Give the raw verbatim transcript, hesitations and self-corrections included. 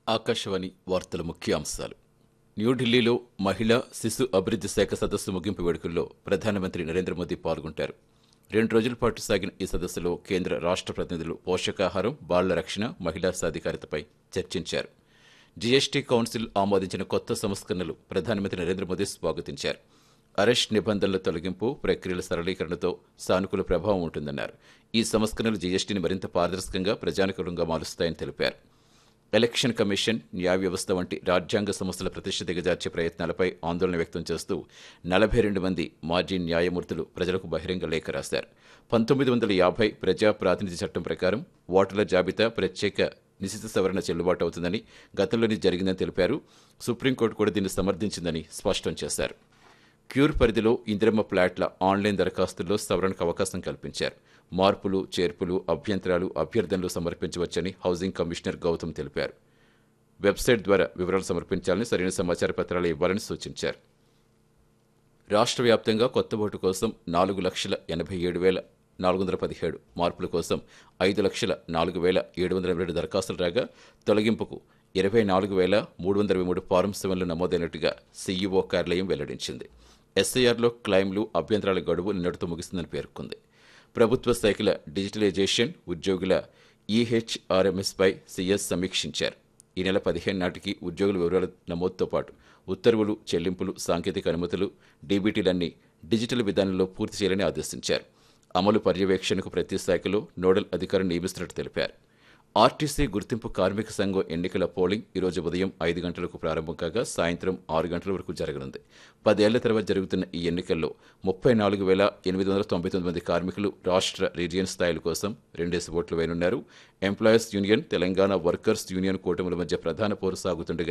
ఆకాశవాణి వార్తల ముఖ్యాంశాలు. న్యూఢిల్లీలో మహిళా శిశు అభివృద్ధి శాఖ సదస్సు ముగింపు వేడుకల్లో ప్రధానమంత్రి నరేంద్ర మోదీ పాల్గొంటారు. రెండు రోజుల పాటు సాగిన ఈ సదస్సులో కేంద్ర రాష్ట్ర ప్రతినిధులు పోషకాహారం, బాళ్ల రక్షణ, మహిళా సాధికారతపై చర్చించారు. జీఎస్టీ కౌన్సిల్ ఆమోదించిన కొత్త సంస్కరణలు ప్రధానమంత్రి నరేంద్ర మోదీ స్వాగతించారు. అరెస్ట్ నిబంధనల తొలగింపు, ప్రక్రియల సరళీకరణతో సానుకూల ప్రభావం ఉంటుందన్నారు. ఈ సంస్కరణలు జీఎస్టీని మరింత పారదర్శకంగా, ప్రజానుకూలంగా మారుస్తాయని తెలిపారు. ఎలక్షన్ కమిషన్, న్యాయ వ్యవస్థ వంటి రాజ్యాంగ సంస్థల ప్రతిష్ట దిగజార్చే ప్రయత్నాలపై ఆందోళన వ్యక్తం చేస్తూ నలభై రెండు మంది మాజీ న్యాయమూర్తులు ప్రజలకు బహిరంగ లేఖ రాశారు. పంతొమ్మిది వందల యాభై ప్రజా ప్రాతినిధ్య చట్టం ప్రకారం ఓటర్ల జాబితా ప్రత్యేక నిశిత సవరణ చెల్లుబాటు అవుతుందని గతంలోనే జరిగిందని తెలిపారు. సుప్రీంకోర్టు కూడా దీన్ని సమర్థించిందని స్పష్టం చేశారు. క్యూర్ పరిధిలో ఇందిరమ్మ ప్లాట్ల ఆన్లైన్ దరఖాస్తుల్లో సవరణకు అవకాశం కల్పించారు. మార్పులు, చేర్పులు, అభ్యంతరాలు, అభ్యర్థనలు సమర్పించవచ్చని హౌసింగ్ కమిషనర్ గౌతమ్ తెలిపారు. వెబ్సైట్ ద్వారా వివరాలు సమర్పించాలని, సరైన సమాచార పత్రాలు ఇవ్వాలని సూచించారు. రాష్ట్ర వ్యాప్తంగా కొత్త ఓటు కోసం నాలుగు లక్షల ఎనభై ఏడు వేల నాలుగు వందల పదిహేడు, మార్పుల కోసం ఐదు లక్షల నాలుగు వేల ఏడు వందల ఎనభై రెండు దరఖాస్తులు రాగా, తొలగింపుకు ఇరవై నాలుగు వేల మూడు వందల ఇరవై మూడు ఫారం సెవెన్లు నమోదైనట్టుగా సీఈఓ కార్యాలయం వెల్లడించింది. ఎస్ఐఆర్లో క్లెయిమ్లు, అభ్యంతరాల గడువు నిన్నటితో ముగిస్తుందని పేర్కొంది. ప్రభుత్వ శాఖల డిజిటలైజేషన్, ఉద్యోగుల ఈహెచ్ఆర్ఎంఎస్పై సీఎస్ సమీక్షించారు. ఈ నెల పదిహేను నాటికి ఉద్యోగుల వివరాల నమోదుతో పాటు ఉత్తర్వులు, చెల్లింపులు, సాంకేతిక అనుమతులు, డీబీటీలన్నీ డిజిటల్ విధానంలో పూర్తి చేయాలని ఆదేశించారు. అమలు పర్యవేక్షణకు ప్రతి శాఖలో నోడల్ అధికారిని నియమిస్తున్నట్టు తెలిపారు. ఆర్టీసీ గుర్తింపు కార్మిక సంఘం ఎన్నికల పోలింగ్ ఈరోజు ఉదయం ఐదు గంటలకు ప్రారంభం కాగా సాయంత్రం ఆరు గంటల వరకు జరగనుంది. పదేళ్ల తర్వాత జరుగుతున్న ఈ ఎన్నికల్లో ముప్పై నాలుగు వేల ఎనిమిది వందల తొంభై తొమ్మిది మంది కార్మికులు రాష్ట్ర రీజియన్ స్థాయిల కోసం రెండేసి ఓట్లు వేయనున్నారు. Employees union, Telangana workers union కూటముల మధ్య ప్రధాన పోరు సాగుతుండగా